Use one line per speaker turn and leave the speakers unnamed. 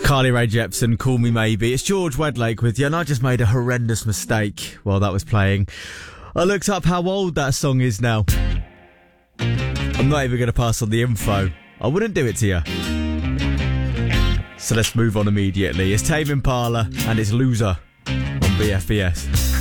Carly Rae Jepsen, Call Me Maybe. It's George Wedlake with you, and I just made a horrendous mistake while that was playing. I looked up how old that song is now. I'm not even going to pass on the info. I wouldn't do it to you. So let's move on immediately. It's Tame Impala and it's Loser on BFBS.